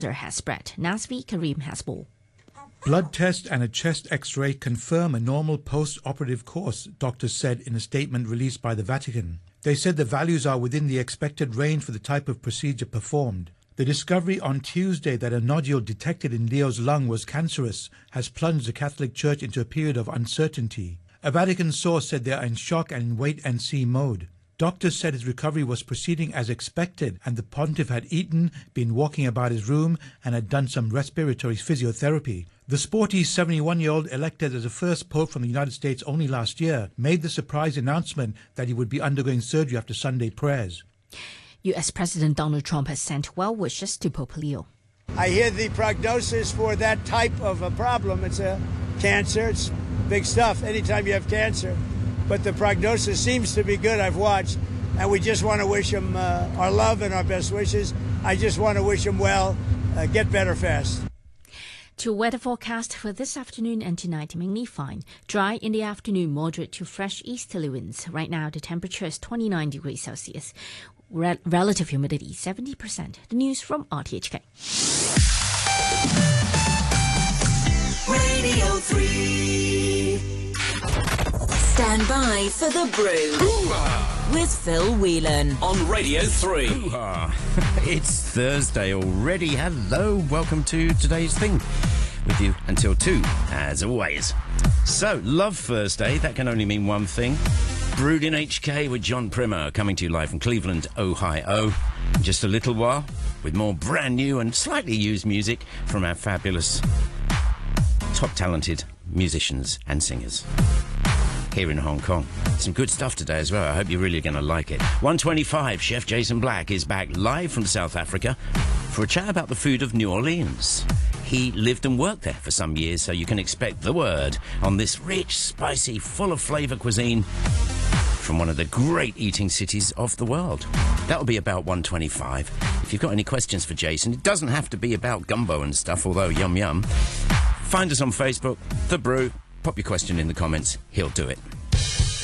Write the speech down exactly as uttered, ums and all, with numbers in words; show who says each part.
Speaker 1: has spread. Nasvi Karim has more.
Speaker 2: Blood test and a chest x-ray confirm a normal post-operative course, doctors said in a statement released by the Vatican. They said the values are within the expected range for the type of procedure performed. The discovery on Tuesday that a nodule detected in Leo's lung was cancerous has plunged the Catholic Church into a period of uncertainty. A Vatican source said they are in shock and in wait-and-see mode. Doctors said his recovery was proceeding as expected and the pontiff had eaten, been walking about his room and had done some respiratory physiotherapy. The sporty seventy-one-year-old, elected as the first pope from the United States only last year, made the surprise announcement that he would be undergoing surgery after Sunday prayers.
Speaker 1: U S President Donald Trump has sent well wishes to Pope Leo.
Speaker 3: I hear the prognosis for that type of a problem. It's a cancer. It's big stuff anytime you have cancer. But the prognosis seems to be good, I've watched. And we just want to wish him uh, our love and our best wishes. I just want to wish him well. Uh, get better fast.
Speaker 1: To weather forecast for this afternoon and tonight, mainly fine. Dry in the afternoon, moderate to fresh easterly winds. Right now, the temperature is twenty-nine degrees Celsius. Re- relative humidity, seventy percent. The news from R T H K.
Speaker 4: Radio three. Stand by for The Brew. Hoo-ha! With Phil Whelan.
Speaker 5: On Radio three.
Speaker 6: Hoo-ha! It's Thursday already. Hello, welcome to today's thing. With you until two, as always. So, Love Thursday, that can only mean one thing. Brewed in H K with John Primer, coming to you live from Cleveland, Ohio. In just a little while, with more brand new and slightly used music from our fabulous, top talented musicians and singers here in Hong Kong. Some good stuff today as well. I hope you're really going to like it. one twenty-five, Chef Jason Black is back live from South Africa for a chat about the food of New Orleans. He lived and worked there for some years, so you can expect the word on this rich, spicy, full of flavour cuisine from one of the great eating cities of the world. That'll be about one twenty-five. If you've got any questions for Jason, it doesn't have to be about gumbo and stuff, although yum yum. Find us on Facebook, The Brew. Pop your question in the comments. He'll do it.